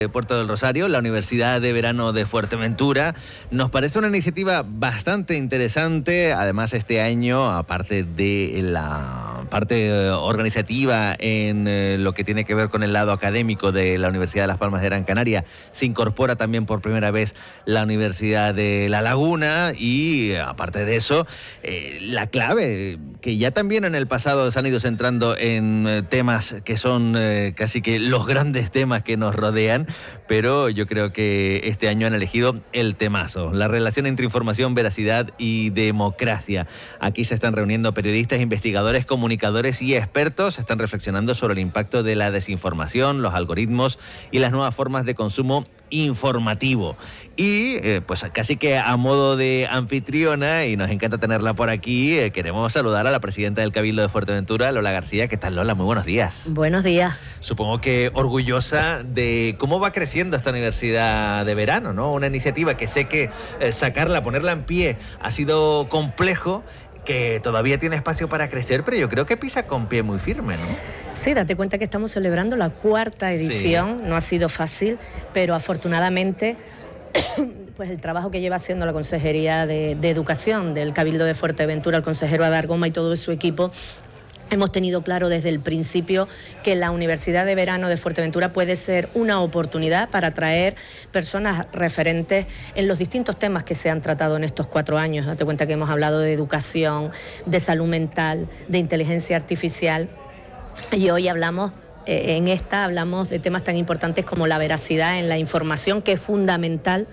de Puerto del Rosario, la Universidad de Verano de Fuerteventura. Nos parece una iniciativa bastante interesante. Además, este año, aparte de la parte organizativa en lo que tiene que ver con el lado académico de la Universidad de Las Palmas de Gran Canaria, se incorpora también por primera vez la Universidad de La Laguna y, aparte de eso, la clave, que ya también en el pasado se han ido centrando en temas que son casi que los grandes temas que nos rodean, pero yo creo que este año han elegido el temazo, la relación entre información, veracidad y democracia. Aquí se están reuniendo periodistas, investigadores, comunicadores y expertos, están reflexionando sobre el impacto de la desinformación, los algoritmos y las nuevas formas de consumo informativo. Y pues casi que a modo de anfitriona, y nos encanta tenerla por aquí, queremos saludar a la presidenta del Cabildo de Fuerteventura, Lola García. ¿Qué tal, Lola? Muy buenos días. Buenos días. Supongo que orgullosa de cómo va creciendo esta universidad de verano, ¿no? Una iniciativa que sé que sacarla, ponerla en pie ha sido complejo, que todavía tiene espacio para crecer, pero yo creo que pisa con pie muy firme, ¿no? Sí, date cuenta que estamos celebrando la 4ª edición, sí. No ha sido fácil, pero afortunadamente pues el trabajo que lleva haciendo la Consejería de Educación del Cabildo de Fuerteventura, el consejero Adar Goma y todo su equipo, hemos tenido claro desde el principio que la Universidad de Verano de Fuerteventura puede ser una oportunidad para atraer personas referentes en los distintos temas que se han tratado en estos 4 años. Date cuenta que hemos hablado de educación, de salud mental, de inteligencia artificial, y hoy hablamos de temas tan importantes como la veracidad en la información, que es fundamental.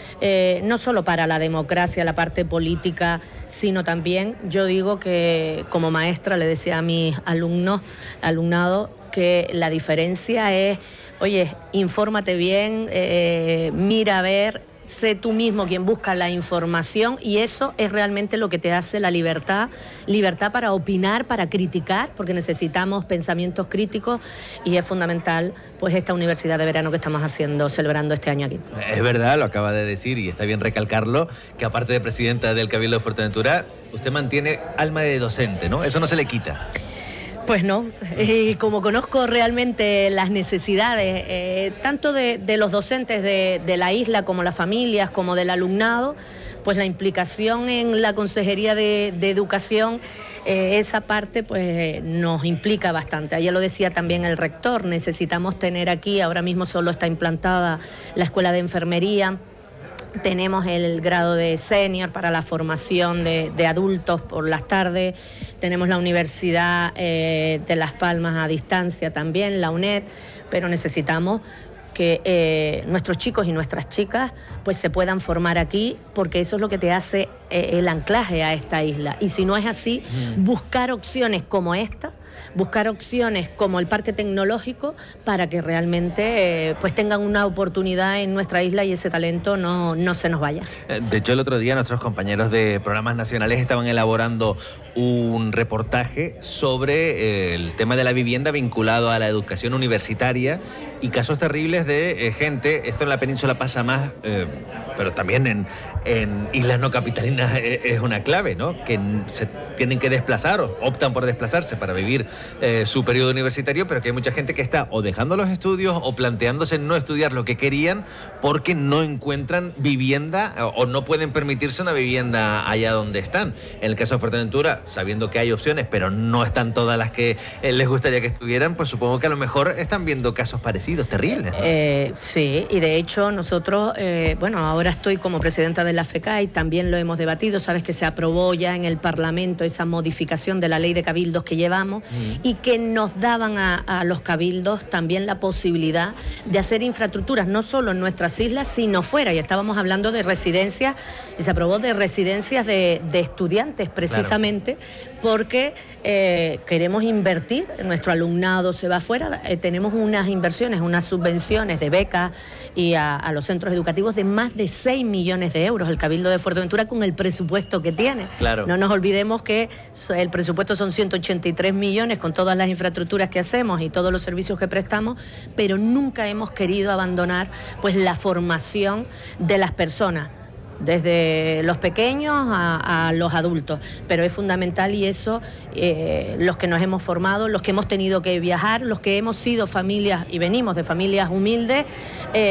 No solo para la democracia, la parte política, sino también, yo digo que como maestra le decía a mis alumnado, que la diferencia es, oye, infórmate bien, mira a ver, sé tú mismo quien busca la información, y eso es realmente lo que te hace la libertad para opinar, para criticar, porque necesitamos pensamientos críticos, y es fundamental pues esta universidad de verano que estamos celebrando este año aquí. Es verdad, lo acaba de decir y está bien recalcarlo, que aparte de presidenta del Cabildo de Fuerteventura, usted mantiene alma de docente, ¿no? Eso no se le quita. Pues no, como conozco realmente las necesidades, tanto de los docentes de la isla, como las familias, como del alumnado, pues la implicación en la Consejería de Educación, esa parte pues nos implica bastante. Ayer lo decía también el rector, necesitamos tener aquí, ahora mismo solo está implantada la Escuela de Enfermería. Tenemos el grado de senior para la formación de adultos por las tardes. Tenemos la Universidad de Las Palmas a distancia también, la UNED, pero necesitamos que nuestros chicos y nuestras chicas pues se puedan formar aquí, porque eso es lo que te hace el anclaje a esta isla. Y si no es así, buscar opciones como esta, buscar opciones como el Parque Tecnológico, para que realmente pues tengan una oportunidad en nuestra isla y ese talento no se nos vaya. De hecho, el otro día nuestros compañeros de programas nacionales estaban elaborando un reportaje sobre el tema de la vivienda vinculado a la educación universitaria y casos terribles de gente. Esto en la península pasa más, pero también en islas no capitalinas es una clave, ¿no? Que se tienen que desplazar o optan por desplazarse para vivir su periodo universitario, pero que hay mucha gente que está o dejando los estudios o planteándose no estudiar lo que querían porque no encuentran vivienda o no pueden permitirse una vivienda allá donde están. En el caso de Fuerteventura, sabiendo que hay opciones, pero no están todas las que les gustaría que estuvieran, pues supongo que a lo mejor están viendo casos parecidos, terribles, ¿no? Sí, y de hecho nosotros, ahora estoy como presidenta de la FECAI, también lo hemos debatido, sabes que se aprobó ya en el Parlamento esa modificación de la ley de cabildos que llevamos y que nos daban a los cabildos también la posibilidad de hacer infraestructuras, no solo en nuestras islas, sino fuera, y estábamos hablando de residencias, y se aprobó de residencias de estudiantes precisamente, claro, porque queremos invertir, nuestro alumnado se va afuera, tenemos unas inversiones, unas subvenciones de becas y a los centros educativos de más de 6 millones de euros, el Cabildo de Fuerteventura con el presupuesto que tiene. Claro. No nos olvidemos que el presupuesto son 183 millones con todas las infraestructuras que hacemos y todos los servicios que prestamos, pero nunca hemos querido abandonar pues la formación de las personas. desde los pequeños a los adultos, pero es fundamental y eso, los que nos hemos formado, los que hemos tenido que viajar, los que hemos sido familias y venimos de familias humildes,